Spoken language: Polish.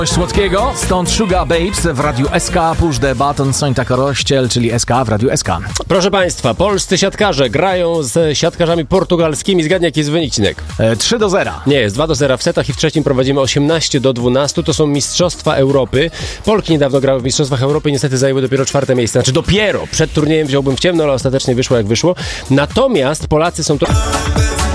Słodkiego, stąd Sugar Babes w Radiu SK, Push the Button, Sońta Korościel, czyli SK w Radiu SK. Proszę Państwa, polscy siatkarze grają z siatkarzami portugalskimi. Zgadnij, jaki jest wynik, Cinek? 3-0. Nie, jest 2-0 w setach i w trzecim prowadzimy 18-12. To są Mistrzostwa Europy. Polki niedawno grały w Mistrzostwach Europy i niestety zajęły dopiero 4. miejsce. Znaczy dopiero. Przed turniejem wziąłbym w ciemno, ale ostatecznie wyszło jak wyszło. Natomiast Polacy są tu...